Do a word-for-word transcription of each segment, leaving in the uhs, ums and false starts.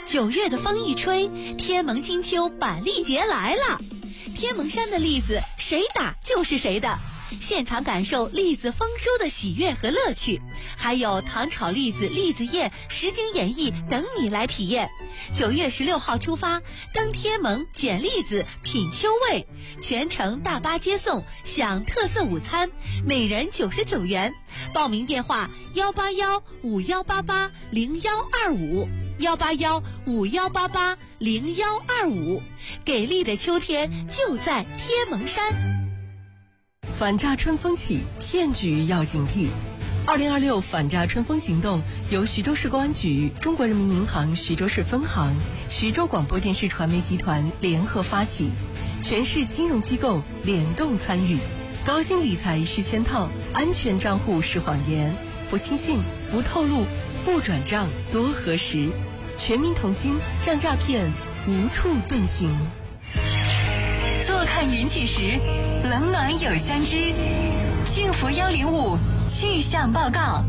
九月的风一吹，天蒙金秋板栗节来了。天蒙山的栗子谁打就是谁的，现场感受栗子丰收的喜悦和乐趣，还有糖炒栗子、栗子宴、实景演绎等你来体验。九月十六号出发，登天蒙捡栗子品秋味，全程大巴接送，享特色午餐，每人九十九元。报名电话幺八幺五幺八八零幺二五幺八幺五幺八八零幺二五。给力的秋天就在天蒙山。 反诈春风起，骗局要警惕。二零二六反诈春风行动由徐州市公安局、中国人民银行徐州市分行、徐州广播电视传媒集团联合发起，全市金融机构联动参与。高薪理财是圈套，安全账户是谎言，不轻信，不透露，不转账，多核实。全民同心，让诈骗无处遁形。 坐看云起时，冷暖有相知。幸福幺零五气象报告。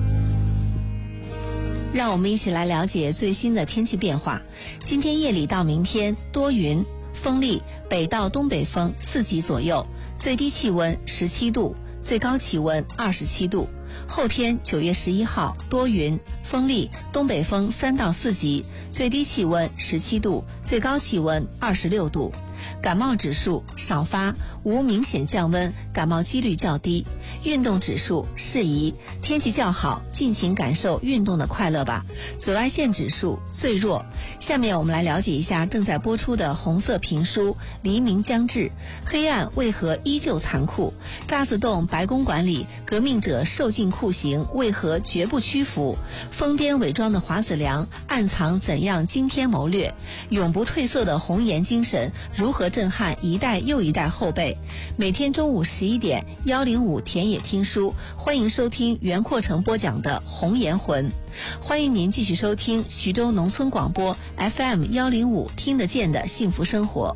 让我们一起来了解最新的天气变化。今天夜里到明天多云，风力北到东北风四级左右，最低气温十七度，最高气温二十七度。后天九月十一号多云，风力东北风三到四级，最低气温十七度，最高气温二十六度。感冒指数少发，无明显降温，感冒几率较低。运动指数适宜，天气较好，尽情感受运动的快乐吧。紫外线指数最弱。下面我们来了解一下正在播出的红色评书《黎明将至》，黑暗为何依旧残酷？渣滓洞白公馆里革命者受尽酷刑，为何绝不屈服？疯癫伪装的华子良暗藏怎样惊天谋略？永不褪色的红颜精神如何震撼一代又一代后辈？每天中午十一点，幺零五田野听书，欢迎收听袁阔成播讲的《红颜魂》。欢迎您继续收听徐州农村广播 F M 幺零五听得见的幸福生活。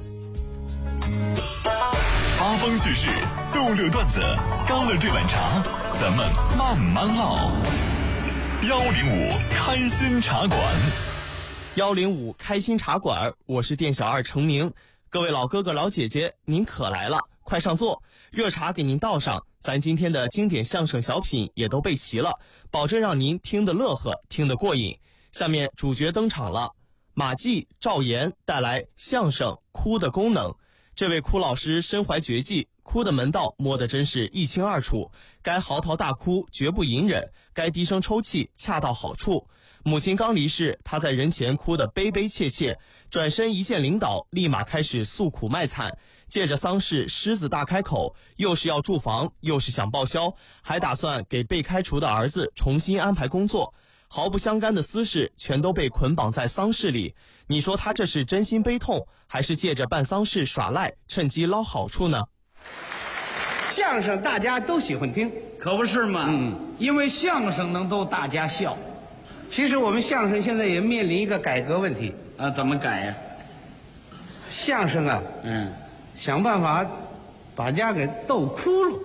八方趣事，逗乐段子，干了这碗茶，咱们慢慢唠。幺零五开心茶馆， 幺零五开心茶馆，我是店小二程明。各位老哥哥老姐姐，您可来了，快上座，热茶给您倒上，咱今天的经典相声小品也都备齐了，保证让您听得乐呵，听得过瘾。下面主角登场了，马季、赵岩带来相声哭的功能。这位哭老师身怀绝技，哭的门道摸得真是一清二楚，该嚎啕大哭绝不隐忍，该低声抽泣恰到好处。母亲刚离世，他在人前哭得悲悲切切，转身一见领导，立马开始诉苦卖惨，借着丧事狮子大开口，又是要住房，又是想报销，还打算给被开除的儿子重新安排工作，毫不相干的私事全都被捆绑在丧事里。你说他这是真心悲痛，还是借着办丧事耍赖，趁机捞好处呢？ 相声大家都喜欢听， 可不是嘛。 嗯， 因为相声能逗大家笑。 其实我们相声现在也面临一个改革问题啊，怎么改呀？ 相声啊， 嗯， 想办法把家给逗哭了。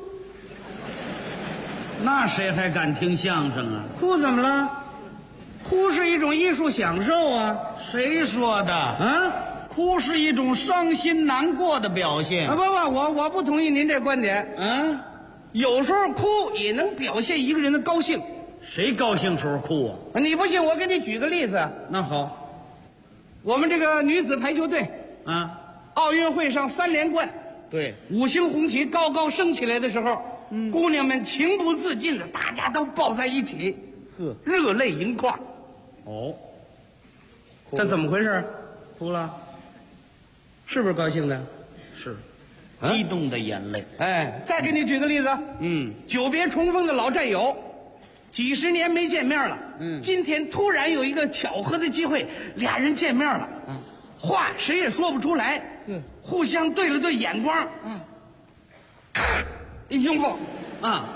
那谁还敢听相声啊？ 哭怎么了？哭是一种艺术享受啊。 谁说的？ 啊， 哭是一种伤心难过的表现。 啊不不，我我不同意您这观点。 啊， 有时候哭也能表现一个人的高兴。 谁高兴时候哭啊？ 你不信，我给你举个例子。 那好， 我们这个女子排球队啊， 奥运会上三连冠， 对， 五星红旗高高升起来的时候， 嗯， 姑娘们情不自禁的，大家都抱在一起， 呵， 热泪盈眶。 哦， 这怎么回事？ 哭了， 是不是高兴的？ 是， 啊激动的眼泪。 哎，再给你举个例子， 嗯， 久别重逢的老战友，几十年没见面了， 嗯， 今天突然有一个巧合的机会，俩人见面了， 嗯， 话谁也说不出来， 嗯， 互相对了对眼光， 嗯， 咔一拥抱， 啊，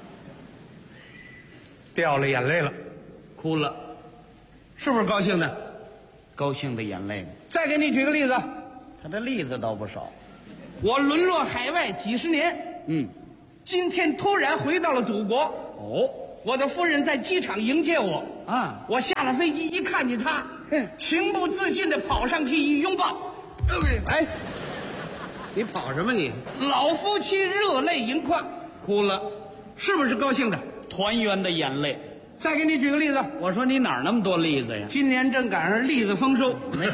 掉了眼泪了， 哭了， 是不是高兴的？ 高兴的眼泪。 再给你举个例子， 他这例子倒不少。 我沦落海外几十年， 嗯， 今天突然回到了祖国， 哦， 我的夫人在机场迎接我啊， 我下了飞机一看见她，情不自禁地跑上去一拥抱。 哎，你跑什么你？ 老夫妻热泪盈眶， 哭了， 是不是高兴的？ 团圆的眼泪。 再给你举个例子， 我说你哪儿那么多栗子呀？ 今年正赶上栗子丰收， 没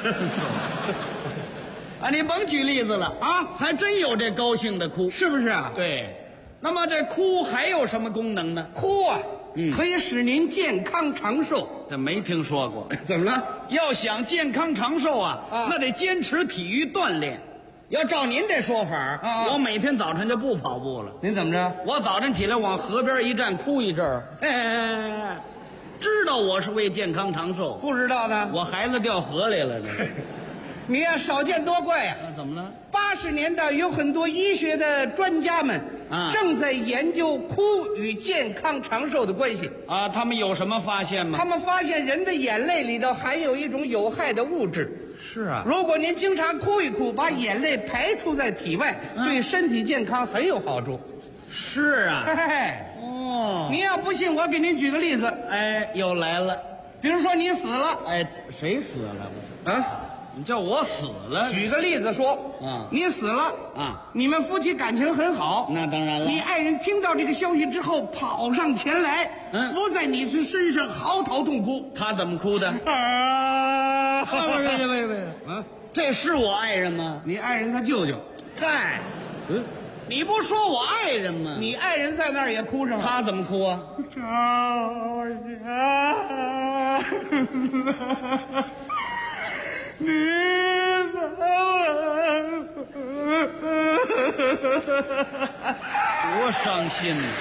啊，你甭举例子了啊， 还真有这高兴的哭， 是不是啊？ 对。那么这哭还有什么功能呢？ 哭啊， 嗯， 可以使您健康长寿。 这没听说过。 怎么了？ 要想健康长寿啊， 啊那得坚持体育锻炼。要照您这说法， 啊我每天早晨就不跑步了。 您怎么着？ 我早晨起来往河边一站，哭一阵儿，嘿，知道我是为健康长寿。 不知道呢。 我孩子掉河里了，这你呀、少见多怪呀、 那怎么了？ 八十年代有很多医学的专家们啊正在研究哭与健康长寿的关系。 啊，他们有什么发现吗？ 他们发现人的眼泪里头含有一种有害的物质。 是啊， 如果您经常哭一哭，把眼泪排出在体外， 嗯对身体健康很有好处。 是啊嘿。嘿嘿， 哦， 您要不信，我给您举个例子。 哎，又来了。 比如说你死了哎，谁死了？不是， 啊， 你叫我死了？ 举个例子说， 啊你死了啊， 你们夫妻感情很好， 那当然了。 你爱人听到这个消息之后，跑上前来， 嗯伏在你身身上嚎啕痛哭。 他怎么哭的？ 啊！ 喂喂喂喂， 啊， 这是我爱人吗？ 你爱人他舅舅， 嗨， 嗯， 你不说我爱人吗？ 你爱人在那儿也哭上了。 他怎么哭啊？ 啊！你多伤心呐！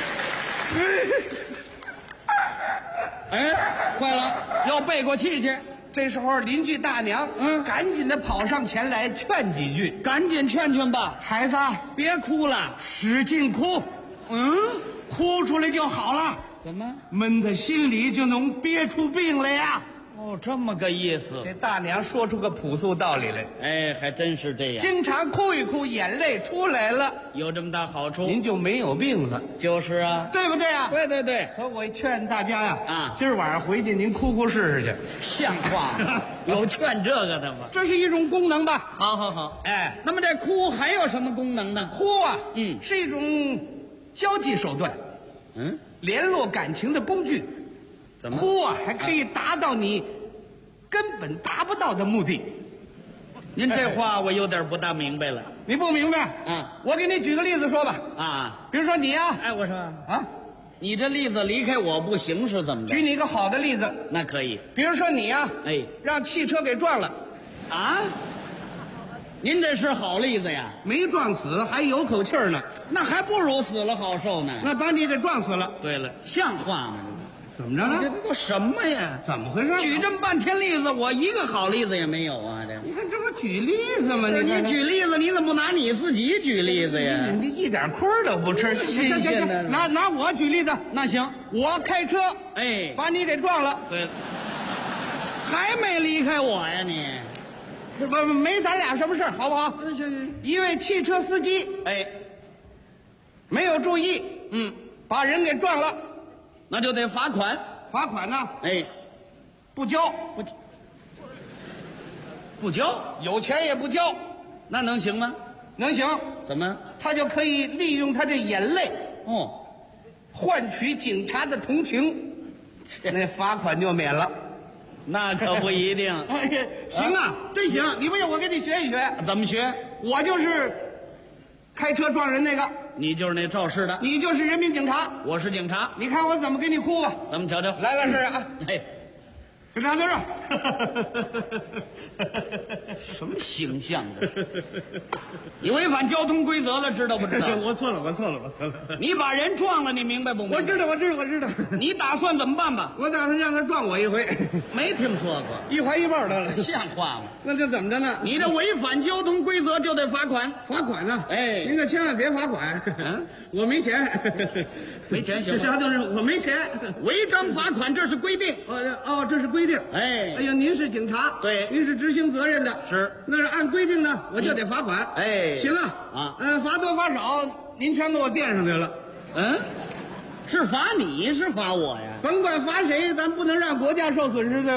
哎，坏了，要背过气去， 这时候邻居大娘， 嗯赶紧的跑上前来劝几句。 赶紧劝劝吧， 孩子， 别哭了。 使劲哭， 嗯， 哭出来就好了， 怎么？ 闷在心里就能憋出病来呀。 哦，这么个意思。 这大娘说出个朴素道理来， 哎，还真是这样， 经常哭一哭，眼泪出来了， 有这么大好处。 您就没有病了， 就是啊， 对不对呀？ 对对对， 可我劝大家呀， 啊今儿晚上回去您哭哭试试去， 像话吗？有劝这个的吗？ 这是一种功能吧？ 好好好， 哎， 那么这哭还有什么功能呢？ 哭啊， 嗯是一种交际手段， 嗯， 联络感情的工具。 怎么？ 哭啊，还可以达到你根本达不到的目的。 您这话我有点不大明白了。 你不明白？ 啊， 我给你举个例子说吧。 啊， 比如说你呀， 哎，我说啊， 你这例子离开我不行是怎么着？ 举你一个好的例子， 那可以。 比如说你呀， 哎， 让汽车给撞了， 啊，您这是好例子呀？ 没撞死，还有口气儿呢， 那还不如死了好受呢。 那把你给撞死了， 对了，像话吗？ 怎么着了？ 这这都什么呀？ 怎么回事？ 举这么半天例子，我一个好例子也没有啊！这你看这不举例子吗？ 不是你看你举例子，你怎么不拿你自己举例子呀？ 你一点亏儿都不吃。 新行行鲜的行，拿拿我举例子， 那行， 我开车哎， 把你给撞了， 对了，还没离开我呀你？ 不不没咱俩什么事儿，好不好？ 行行， 一位汽车司机哎， 没有注意， 嗯， 把人给撞了， 那就得罚款。 罚款呢哎， 不交， 不交， 有钱也不交， 那能行吗？ 能行？ 怎么？ 他就可以利用他这眼泪哦， 换取警察的同情，那罚款就免了。 那可不一定。 哎呀，行啊，真行！你不信，我给你学一学。 怎么学？ 我就是开车撞人那个， 你就是那肇事的， 你就是人民警察。 我是警察， 你看我怎么给你哭吧？ 咱们瞧瞧。 来来试试啊！ 哎， 警察同志， 什么形象这是？你违反交通规则了，知道不知道？ 我错了，我错了，我错了。 你把人撞了，你明白不明白？ 我知道，我知道，我知道。 你打算怎么办吧？ 我打算让他撞我一回， 没听说过， 一怀一抱的了。 像话吗？ 那这怎么着呢？ 你这违反交通规则就得罚款。 罚款呢？ 哎您可千万别罚款。 嗯， 我没钱， 没钱行吗？ 这啥都是我没钱。 违章罚款，这是规定。 哦哦，这是规定。 哎哎呀，您是警察， 对您是执行责任的， 是那是按规定呢，我就得罚款。 哎行啊， 啊呃，罚多罚少，您全给我垫上去了。 嗯， 是罚你是罚我呀？ 甭管罚谁，咱不能让国家受损失，对